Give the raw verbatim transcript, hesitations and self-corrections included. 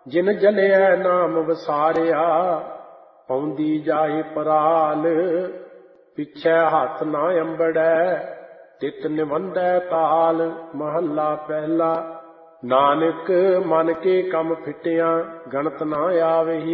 ਜਿਨ ਜਲਿਆ ਨਾਮ ਵਸਾਰਿਆ, ਪਾਉਂਦੀ ਜਾਏ ਪਰਾਲ। ਪਿੱਛੇ ਹੱਥ ਨਾ ਅੰਬੜੈ, ਤਿਤ ਨਿਵੰਦੈ ਤਾਲ। ਮਹੱਲਾ ਪਹਿਲਾ। ਨਾਨਕ ਮਨ ਕੇ ਕੰਮ ਫਿਟਿਆ, ਗਣਤ ਨਾ ਆਵਹੀ।